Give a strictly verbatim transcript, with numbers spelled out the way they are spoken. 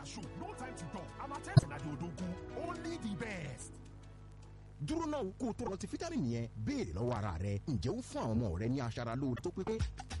their show. No time to talk. I'm attending at Odogu. Only the best. Dúró náà kó o tó multivitamin yẹn béèrè lọ́wọ́ ara rẹ ǹjẹ́ ó fún àwọn ọmọ rẹ ní aṣaralóore tó pépé.